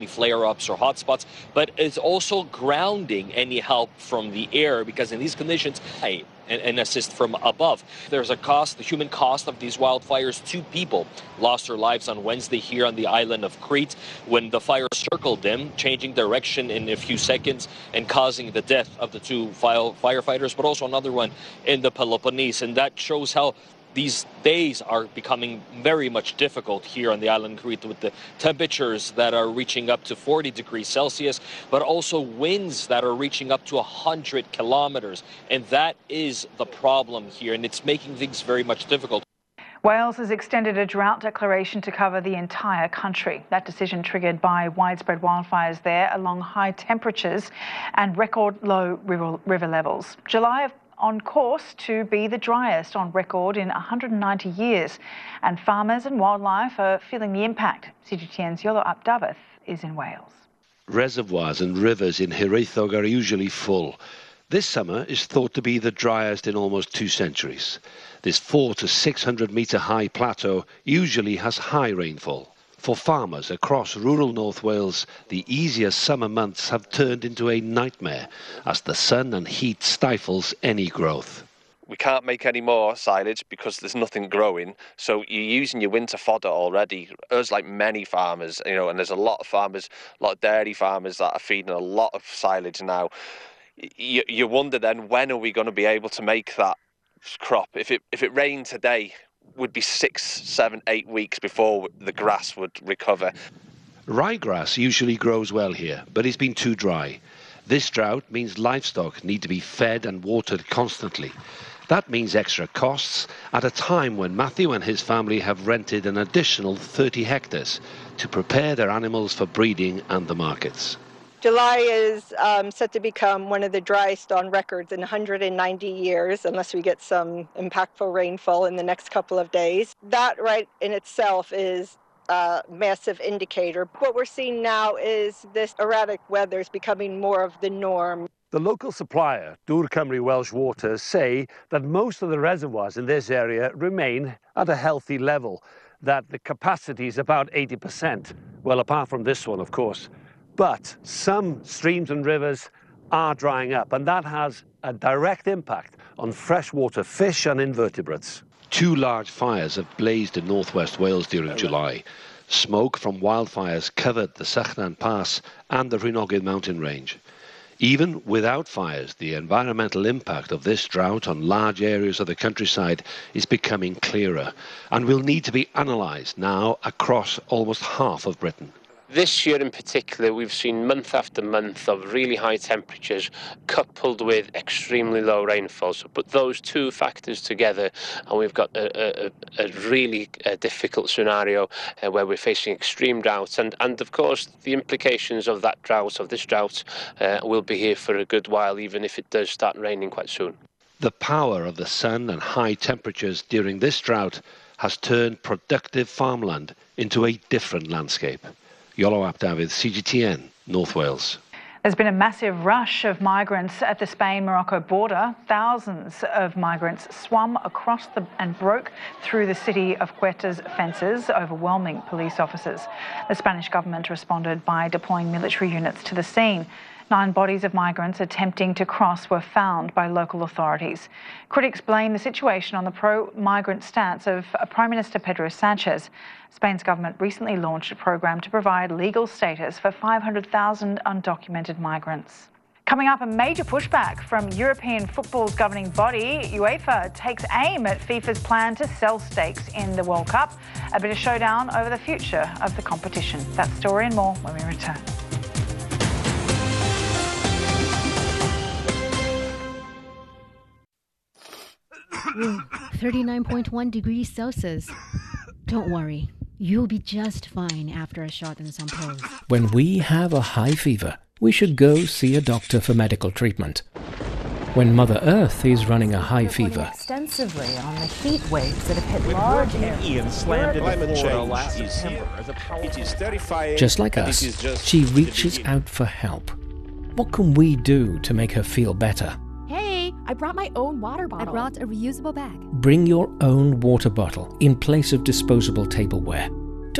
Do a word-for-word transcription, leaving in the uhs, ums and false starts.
flare-ups or hotspots, but it's also grounding any help from the air, because in these conditions, I and, and assist from above. There's a cost, the human cost of these wildfires. Two people lost their lives on Wednesday here on the island of Crete when the fire circled them, changing direction in a few seconds and causing the death of the two firefighters, but also another one in the Peloponnese. And that shows how these days are becoming very much difficult here on the island of Crete, with the temperatures that are reaching up to forty degrees Celsius, but also winds that are reaching up to one hundred kilometers. And that is the problem here, and it's making things very much difficult. Wales has extended a drought declaration to cover the entire country. That decision triggered by widespread wildfires there, along high temperatures and record low river, river levels. July of on course to be the driest on record in one hundred ninety years, and farmers and wildlife are feeling the impact. C G T N's Iolo ap Dafydd is in Wales. Reservoirs and rivers in Hiraethog are usually full. This summer is thought to be the driest in almost two centuries. This four to six hundred metre high plateau usually has high rainfall. For farmers across rural North Wales, the easier summer months have turned into a nightmare as the sun and heat stifles any growth. We can't make any more silage because there's nothing growing, so you're using your winter fodder already. Us, like many farmers, you know, and there's a lot of farmers, a lot of dairy farmers that are feeding a lot of silage now. You, you wonder then, when are we going to be able to make that crop? If it if it rained today, would be six, seven, eight weeks before the grass would recover. Ryegrass usually grows well here, but it's been too dry. This drought means livestock need to be fed and watered constantly. That means extra costs at a time when Matthew and his family have rented an additional thirty hectares to prepare their animals for breeding and the markets. July is um, set to become one of the driest on records in one hundred ninety years, unless we get some impactful rainfall in the next couple of days. That right in itself is a massive indicator. What we're seeing now is this erratic weather is becoming more of the norm. The local supplier, Dŵr Cymru Welsh Water, say that most of the reservoirs in this area remain at a healthy level, that the capacity is about eighty percent. Well, apart from this one, of course. But some streams and rivers are drying up, and that has a direct impact on freshwater fish and invertebrates. Two large fires have blazed in northwest Wales during July. Smoke from wildfires covered the Sychnan Pass and the Rhinogydd mountain range. Even without fires, the environmental impact of this drought on large areas of the countryside is becoming clearer and will need to be analysed now across almost half of Britain. This year in particular, we've seen month after month of really high temperatures coupled with extremely low rainfall. So put those two factors together and we've got a, a, a really a difficult scenario uh, where we're facing extreme droughts. And, and of course, the implications of that drought, of this drought, uh, will be here for a good while, even if it does start raining quite soon. The power of the sun and high temperatures during this drought has turned productive farmland into a different landscape. Iolo ap Dafydd, C G T N, North Wales. There's been a massive rush of migrants at the Spain-Morocco border. Thousands of migrants swum across the, and broke through the city of Ceuta's fences, overwhelming police officers. The Spanish government responded by deploying military units to the scene. Nine bodies of migrants attempting to cross were found by local authorities. Critics blame the situation on the pro-migrant stance of Prime Minister Pedro Sanchez. Spain's government recently launched a program to provide legal status for five hundred thousand undocumented migrants. Coming up, a major pushback from European football's governing body. UEFA takes aim at FIFA's plan to sell stakes in the World Cup. A bit of showdown over the future of the competition. That story and more when we return. thirty-nine point one degrees Celsius. Don't worry, you'll be just fine after a shot in some pills. When we have a high fever, we should go see a doctor for medical treatment. When Mother Earth is running a high fever, extensively on the heat waves that have hit large areas. Ian slammed into Florida last September as a powerful. Just like us, she reaches out for help. What can we do to make her feel better? Hey, I brought my own water bottle. I brought a reusable bag. Bring your own water bottle in place of disposable tableware.